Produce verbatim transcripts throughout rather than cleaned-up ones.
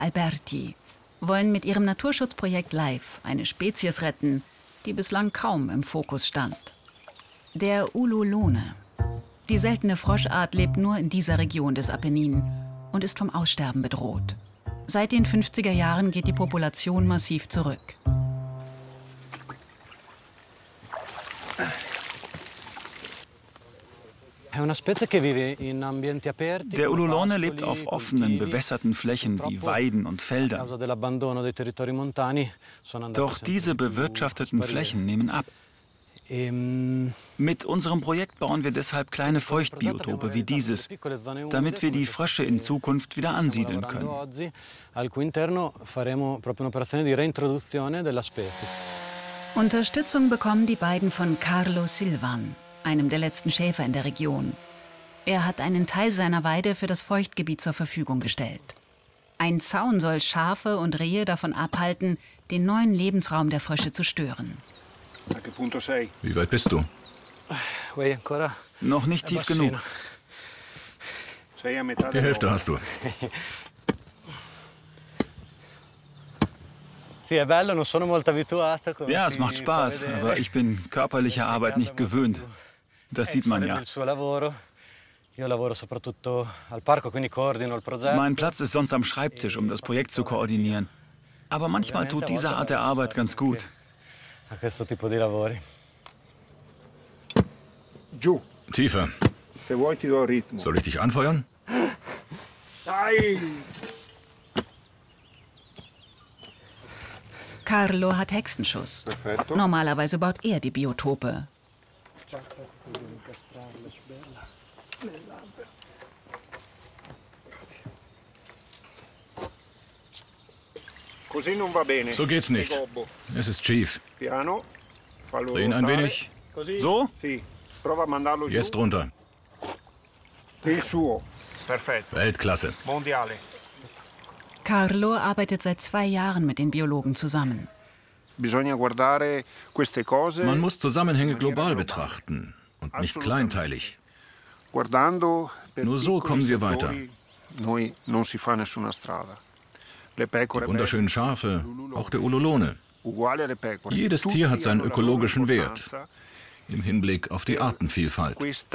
Alberti wollen mit ihrem Naturschutzprojekt LIFE eine Spezies retten, die bislang kaum im Fokus stand. Der Ululone. Die seltene Froschart lebt nur in dieser Region des Apennin und ist vom Aussterben bedroht. Seit den fünfziger Jahren geht die Population massiv zurück. Der Ululone lebt auf offenen, bewässerten Flächen wie Weiden und Feldern. Doch diese bewirtschafteten Flächen nehmen ab. Mit unserem Projekt bauen wir deshalb kleine Feuchtbiotope wie dieses, damit wir die Frösche in Zukunft wieder ansiedeln können. Unterstützung bekommen die beiden von Carlo Silvan, einem der letzten Schäfer in der Region. Er hat einen Teil seiner Weide für das Feuchtgebiet zur Verfügung gestellt. Ein Zaun soll Schafe und Rehe davon abhalten, den neuen Lebensraum der Frösche zu stören. Wie weit bist du? Noch nicht tief genug. Die Hälfte hast du. Ja, es macht Spaß, aber ich bin körperlicher Arbeit nicht gewöhnt. Das sieht man ja. Mein Platz ist sonst am Schreibtisch, um das Projekt zu koordinieren. Aber manchmal tut diese Art der Arbeit ganz gut. Tiefer. Soll ich dich anfeuern? Carlo hat Hexenschuss. Normalerweise baut er die Biotope. So geht's nicht. Es ist schief. Dreh ihn ein wenig. So? Jetzt runter. Weltklasse. Carlo arbeitet seit zwei Jahren mit den Biologen zusammen. Man muss Zusammenhänge global betrachten und nicht kleinteilig. Nur so kommen wir weiter. Die wunderschönen Schafe, auch der Ululone. Jedes Tier hat seinen ökologischen Wert im Hinblick auf die Artenvielfalt.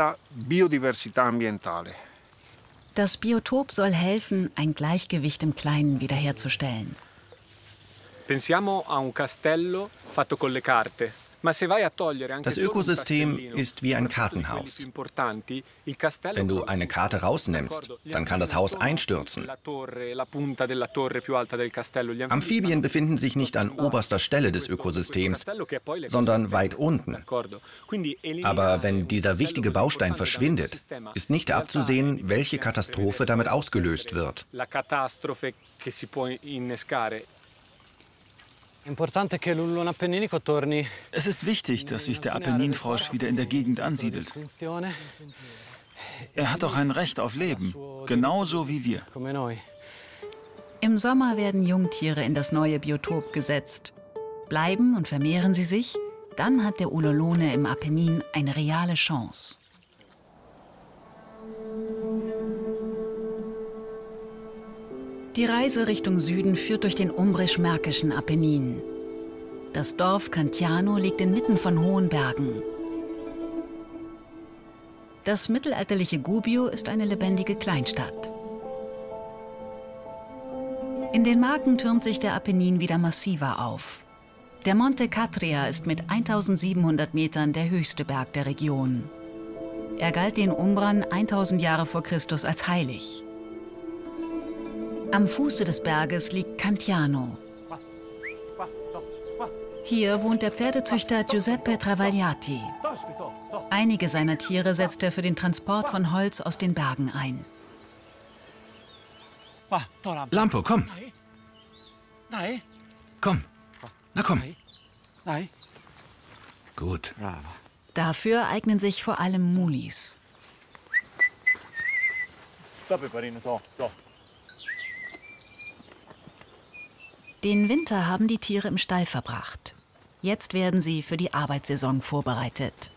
Das Biotop soll helfen, ein Gleichgewicht im Kleinen wiederherzustellen. Pensiamo a un castello fatto con le carte. Das Ökosystem ist wie ein Kartenhaus. Wenn du eine Karte rausnimmst, dann kann das Haus einstürzen. Amphibien befinden sich nicht an oberster Stelle des Ökosystems, sondern weit unten. Aber wenn dieser wichtige Baustein verschwindet, ist nicht abzusehen, welche Katastrophe damit ausgelöst wird. Es ist wichtig, dass sich der Apenninfrosch wieder in der Gegend ansiedelt. Er hat auch ein Recht auf Leben, genauso wie wir. Im Sommer werden Jungtiere in das neue Biotop gesetzt. Bleiben und vermehren sie sich, dann hat der Ululone im Apennin eine reale Chance. Die Reise Richtung Süden führt durch den umbrisch-märkischen Apennin. Das Dorf Cantiano liegt inmitten von hohen Bergen. Das mittelalterliche Gubbio ist eine lebendige Kleinstadt. In den Marken türmt sich der Apennin wieder massiver auf. Der Monte Catria ist mit eintausendsiebenhundert Metern der höchste Berg der Region. Er galt den Umbrern tausend Jahre vor Christus als heilig. Am Fuße des Berges liegt Cantiano. Hier wohnt der Pferdezüchter Giuseppe Travagliati. Einige seiner Tiere setzt er für den Transport von Holz aus den Bergen ein. Lampo, komm. Komm. Na komm. Gut. Dafür eignen sich vor allem Mulis. Den Winter haben die Tiere im Stall verbracht. Jetzt werden sie für die Arbeitssaison vorbereitet.